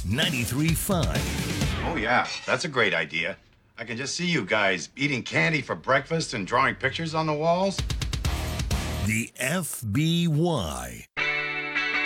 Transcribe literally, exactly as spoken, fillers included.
ninety-three point five. Oh, yeah, that's a great idea. I can just see you guys eating candy for breakfast and drawing pictures on the walls. The F B Y.